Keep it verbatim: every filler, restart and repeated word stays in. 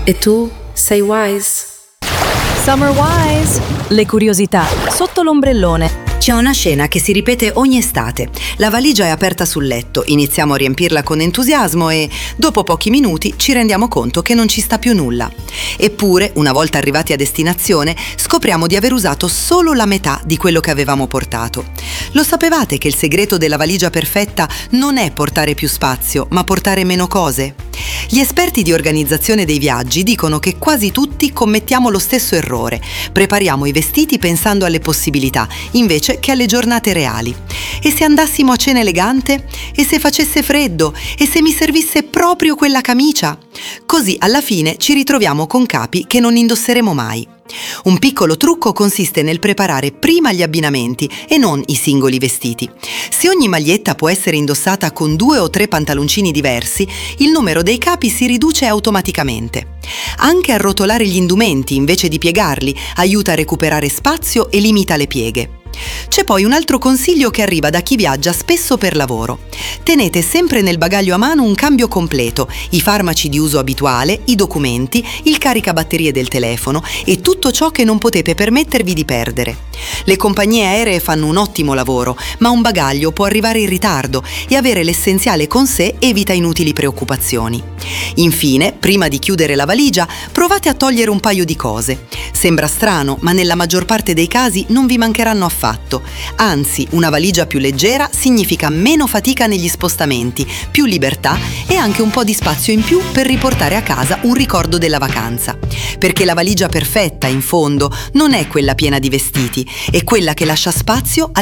E tu sei wise? Summer Wise! Le curiosità sotto l'ombrellone. C'è una scena che si ripete ogni estate. La valigia è aperta sul letto, iniziamo a riempirla con entusiasmo e, dopo pochi minuti, ci rendiamo conto che non ci sta più nulla. Eppure, una volta arrivati a destinazione, scopriamo di aver usato solo la metà di quello che avevamo portato. Lo sapevate che il segreto della valigia perfetta non è portare più spazio, ma portare meno cose? Gli esperti di organizzazione dei viaggi dicono che quasi tutti commettiamo lo stesso errore. Prepariamo i vestiti pensando alle possibilità, invece che alle giornate reali. E se andassimo a cena elegante? E se facesse freddo? E se mi servisse proprio quella camicia? Così alla fine ci ritroviamo con capi che non indosseremo mai. Un piccolo trucco consiste nel preparare prima gli abbinamenti e non i singoli vestiti. Se ogni maglietta può essere indossata con due o tre pantaloncini diversi, il numero dei capi si riduce automaticamente. Anche arrotolare gli indumenti invece di piegarli aiuta a recuperare spazio e limita le pieghe. C'è poi un altro consiglio che arriva da chi viaggia spesso per lavoro. Tenete sempre nel bagaglio a mano un cambio completo, i farmaci di uso abituale, i documenti, il caricabatterie del telefono e tutto ciò che non potete permettervi di perdere. Le compagnie aeree fanno un ottimo lavoro, ma un bagaglio può arrivare in ritardo e avere l'essenziale con sé evita inutili preoccupazioni. Infine, prima di chiudere la valigia, provate a togliere un paio di cose. Sembra strano, ma nella maggior parte dei casi non vi mancheranno affatto. Anzi, una valigia più leggera significa meno fatica negli spostamenti, più libertà e anche un po' di spazio in più per riportare a casa un ricordo della vacanza. Perché la valigia perfetta, in fondo, non è quella piena di vestiti, è quella che lascia spazio